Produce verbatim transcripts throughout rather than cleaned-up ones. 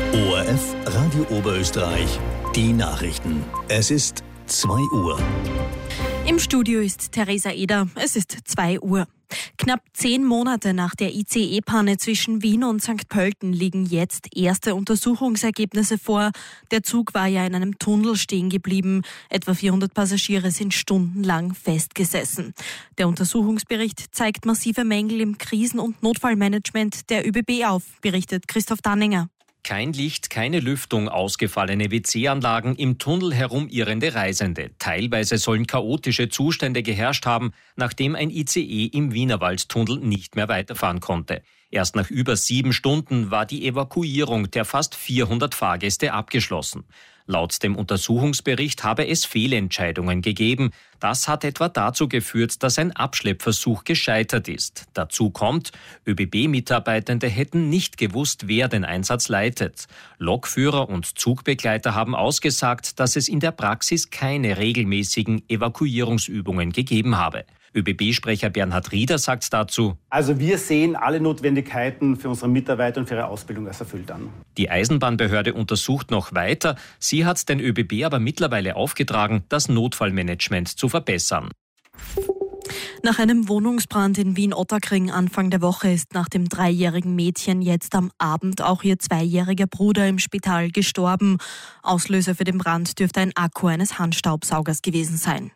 O R F Radio Oberösterreich, die Nachrichten. Es ist zwei Uhr. Im Studio ist Theresa Eder. Es ist zwei Uhr. Knapp zehn Monate nach der I C E-Panne zwischen Wien und Sankt Pölten liegen jetzt erste Untersuchungsergebnisse vor. Der Zug war ja in einem Tunnel stehen geblieben. Etwa vierhundert Passagiere sind stundenlang festgesessen. Der Untersuchungsbericht zeigt massive Mängel im Krisen- und Notfallmanagement der ÖBB auf, berichtet Christoph Danninger. Kein Licht, keine Lüftung, ausgefallene W C-Anlagen, im Tunnel herumirrende Reisende. Teilweise sollen chaotische Zustände geherrscht haben, nachdem ein I C E im Wienerwaldtunnel nicht mehr weiterfahren konnte. Erst nach über sieben Stunden war die Evakuierung der fast vierhundert Fahrgäste abgeschlossen. Laut dem Untersuchungsbericht habe es Fehlentscheidungen gegeben. Das hat etwa dazu geführt, dass ein Abschleppversuch gescheitert ist. Dazu kommt, ÖBB-Mitarbeitende hätten nicht gewusst, wer den Einsatz leitet. Lokführer und Zugbegleiter haben ausgesagt, dass es in der Praxis keine regelmäßigen Evakuierungsübungen gegeben habe. ÖBB-Sprecher Bernhard Rieder sagt dazu: Also wir sehen alle Notwendigkeiten für unsere Mitarbeiter und für ihre Ausbildung als erfüllt an. Die Eisenbahnbehörde untersucht noch weiter. Sie hat den ÖBB aber mittlerweile aufgetragen, das Notfallmanagement zu verbessern. Nach einem Wohnungsbrand in Wien-Ottakring Anfang der Woche ist nach dem dreijährigen Mädchen jetzt am Abend auch ihr zweijähriger Bruder im Spital gestorben. Auslöser für den Brand dürfte ein Akku eines Handstaubsaugers gewesen sein.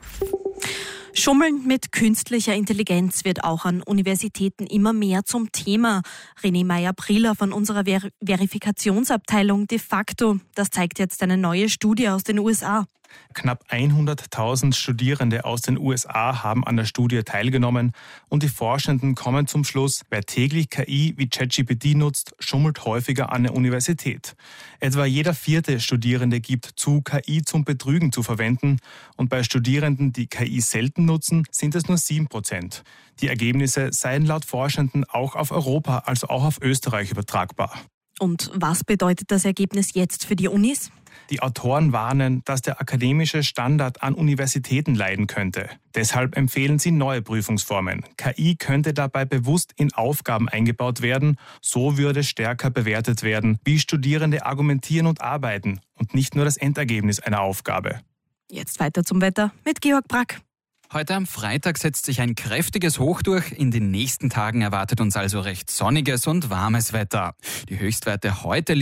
Schummeln mit künstlicher Intelligenz wird auch an Universitäten immer mehr zum Thema. René Meyer-Priller von unserer Ver- Verifikationsabteilung de facto. Das zeigt jetzt eine neue Studie aus den U S A. Knapp hunderttausend Studierende aus den U S A haben an der Studie teilgenommen und die Forschenden kommen zum Schluss, wer täglich K I wie ChatGPT nutzt, schummelt häufiger an der Universität. Etwa jeder vierte Studierende gibt zu, K I zum Betrügen zu verwenden und bei Studierenden, die K I selten nutzen, sind es nur sieben Prozent. Die Ergebnisse seien laut Forschenden auch auf Europa, also auch auf Österreich übertragbar. Und was bedeutet das Ergebnis jetzt für die Unis? Die Autoren warnen, dass der akademische Standard an Universitäten leiden könnte. Deshalb empfehlen sie neue Prüfungsformen. K I könnte dabei bewusst in Aufgaben eingebaut werden. So würde stärker bewertet werden, wie Studierende argumentieren und arbeiten und nicht nur das Endergebnis einer Aufgabe. Jetzt weiter zum Wetter mit Georg Brack. Heute am Freitag setzt sich ein kräftiges Hoch durch. In den nächsten Tagen erwartet uns also recht sonniges und warmes Wetter. Die Höchstwerte heute